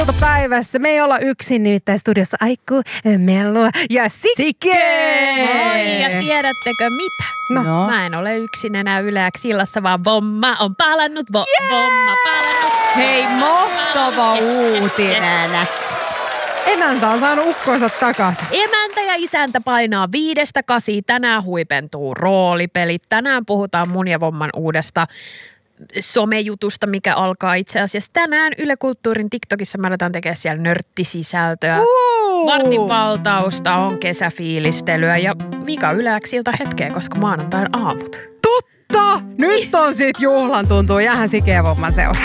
päivässä. Me ei olla yksin, nimittäin studiossa Aikku, Mellu ja Sikke. Oi, ja tiedättekö mitä? No. Mä en ole yksin enää Yleäksi illassa, vaan Vomma on palannut. Vomma palannut. Hei, mahtava uutinen. Emäntä on saanut ukkonsa takaisin. Emäntä ja isäntä painaa 5-8. Tänään huipentuu roolipelit. Tänään puhutaan mun ja Vomman uudesta somejutusta, mikä alkaa itse asiassa tänään Yle Kulttuurin TikTokissa. Mä aletaan tekemään siellä nörttisisältöä. Vartin valtausta, on kesäfiilistelyä ja Mika Yleäksiltä hetkeä, koska maanantain aamut. Totta! Nyt on sit juhlan tuntuu. Jäähän Sikke ja Vomman seuraa.